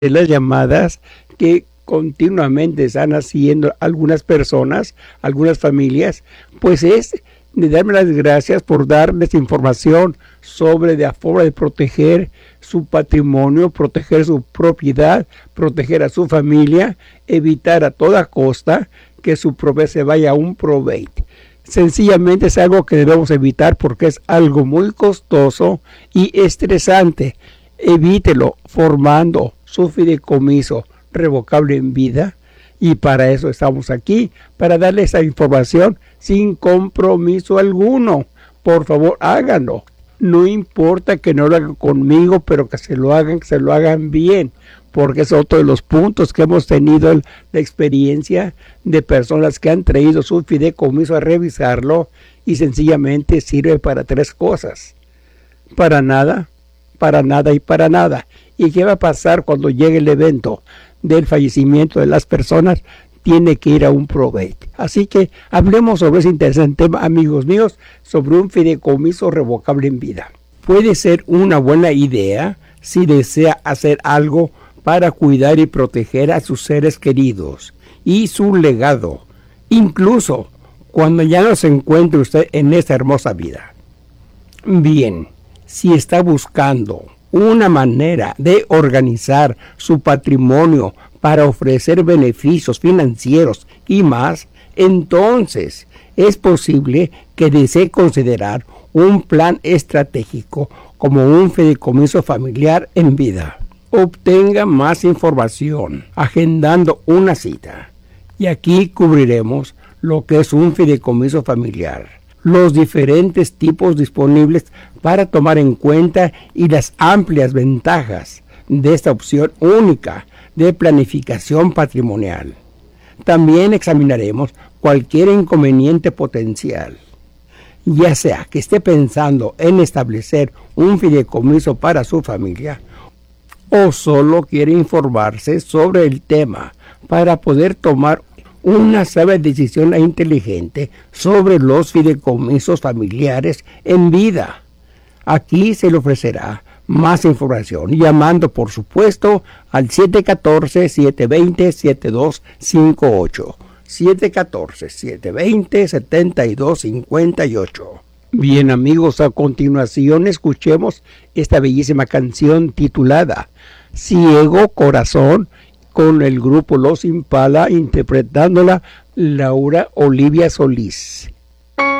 de las llamadas que continuamente están haciendo algunas personas, algunas familias, pues es de darme las gracias por darles información sobre la forma de proteger su patrimonio, proteger su propiedad, proteger a su familia, evitar a toda costa que su propiedad se vaya a un probate. Sencillamente es algo que debemos evitar porque es algo muy costoso y estresante. Evítelo formando su fideicomiso revocable en vida, y para eso estamos aquí, para darle esa información sin compromiso alguno. Por favor, háganlo. No importa que no lo hagan conmigo, pero que se lo hagan bien, porque es otro de los puntos que hemos tenido la experiencia de personas que han traído su fideicomiso a revisarlo y sencillamente sirve para tres cosas: para nada, para nada y para nada. ¿Y qué va a pasar cuando llegue el evento del fallecimiento de las personas? Tiene que ir a un probate. Así que hablemos sobre ese interesante tema, amigos míos, sobre un fideicomiso revocable en vida. Puede ser una buena idea si desea hacer algo para cuidar y proteger a sus seres queridos y su legado, incluso cuando ya no se encuentre usted en esta hermosa vida. Bien, si está buscando una manera de organizar su patrimonio para ofrecer beneficios financieros y más, entonces es posible que desee considerar un plan estratégico como un fideicomiso familiar en vida. Obtenga más información agendando una cita. Y aquí cubriremos lo que es un fideicomiso familiar, los diferentes tipos disponibles para tomar en cuenta y las amplias ventajas de esta opción única de planificación patrimonial. También examinaremos cualquier inconveniente potencial, ya sea que esté pensando en establecer un fideicomiso para su familia o solo quiere informarse sobre el tema para poder tomar una sabia decisión e inteligente sobre los fideicomisos familiares en vida. Aquí se le ofrecerá más información llamando, por supuesto, al 714-720-7258. 714-720-7258. Bien, amigos, a continuación escuchemos esta bellísima canción titulada Ciego Corazón, con el grupo Los Impala, interpretándola Laura Olivia Solís.